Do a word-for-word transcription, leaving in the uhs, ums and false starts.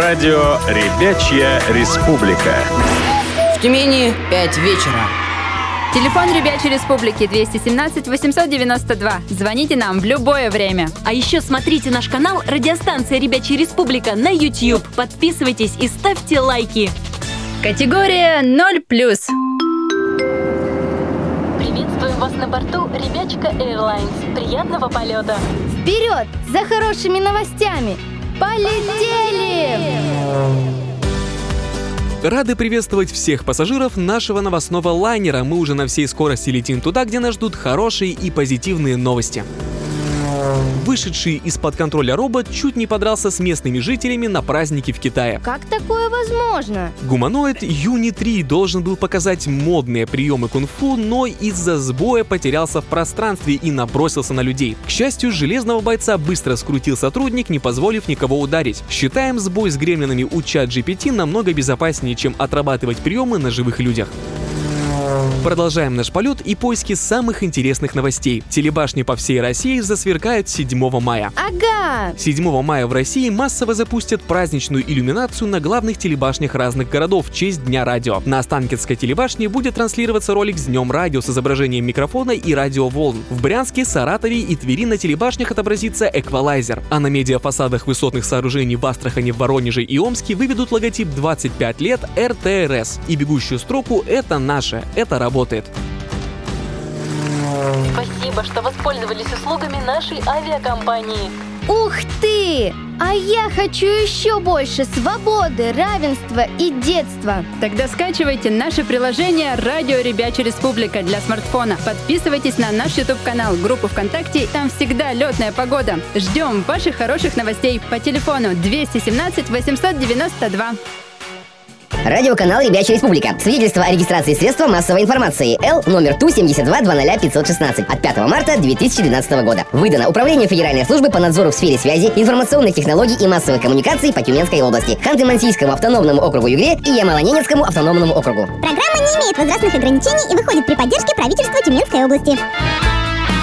Радио «Ребячья республика». В Тюмени пять вечера. Телефон Ребячей Республики двести семнадцать восемьсот девяносто два. Звоните нам в любое время. А еще смотрите наш канал «Радиостанция Ребячья Республика» на YouTube. Подписывайтесь и ставьте лайки. Категория ноль плюс. Приветствуем вас на борту Ребячка Airlines. Приятного полета. Вперед! За хорошими новостями! Полетели! Рады приветствовать всех пассажиров нашего новостного лайнера. Мы уже на всей скорости летим туда, где нас ждут хорошие и позитивные новости. Вышедший из-под контроля робот чуть не подрался с местными жителями на празднике в Китае. Как такое возможно? Гуманоид Юни три должен был показать модные приемы кунг-фу, но из-за сбоя потерялся в пространстве и набросился на людей. К счастью, железного бойца быстро скрутил сотрудник, не позволив никого ударить. Считаем сбой с гремлинами у чат джи пи ти намного безопаснее, чем отрабатывать приемы на живых людях. Продолжаем наш полет и поиски самых интересных новостей. Телебашни по всей России засверкают седьмого мая. Ага! седьмого мая в России массово запустят праздничную иллюминацию на главных телебашнях разных городов в честь Дня радио. На Останкинской телебашне будет транслироваться ролик с Днем радио с изображением микрофона и радиоволн. В Брянске, Саратове и Твери на телебашнях отобразится эквалайзер. А на медиафасадах высотных сооружений в Астрахани, Воронеже и Омске выведут логотип двадцать пять лет эр тэ эр эс и бегущую строку «Это наше». Это работает. Спасибо, что воспользовались услугами нашей авиакомпании. Ух ты! А я хочу еще больше свободы, равенства и детства. Тогда скачивайте наше приложение «Радио Ребячья Республика» для смартфона. Подписывайтесь на наш YouTube-канал, группу ВКонтакте. Там всегда летная погода. Ждем ваших хороших новостей по телефону двести семнадцать восемьсот девяносто два. Радиоканал Ребячья Республика. Свидетельство о регистрации средства массовой информации. Л номер Ту семьдесят два двадцать пятьсот шестнадцать от пятого марта две тысячи двенадцатого года. Выдано Управлению Федеральной службы по надзору в сфере связи, информационных технологий и массовых коммуникаций по Тюменской области, Ханты-Мансийскому автономному округу Югре и Ямало-Ненецкому автономному округу. Программа не имеет возрастных ограничений и выходит при поддержке правительства Тюменской области.